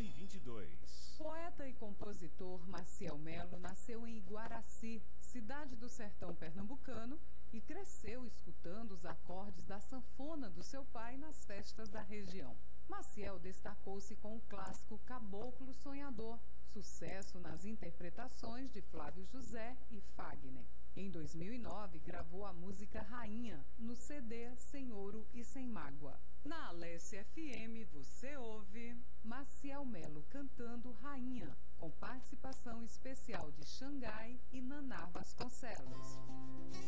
2022. Poeta e compositor Maciel Melo nasceu em Iguaraci, cidade do sertão pernambucano, e cresceu escutando os acordes da sanfona do seu pai nas festas da região. Maciel destacou-se com o clássico Caboclo Sonhador, sucesso nas interpretações de Flávio José e Fagner. Em 2009, gravou a música Rainha, no CD Sem Ouro e Sem Mágoa. Na Alesse FM, você ouve Maciel Melo cantando Rainha, com participação especial de Xangai e Naná Vasconcelos.